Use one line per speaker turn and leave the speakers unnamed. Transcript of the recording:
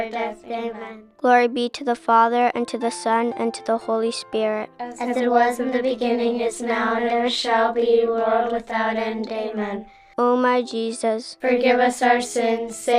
death. Amen.
Glory be to the Father, and to the Son, and to the Holy Spirit.
As it was in the beginning, is now, and ever shall be, world without end. Amen.
O my Jesus,
Forgive us our sins,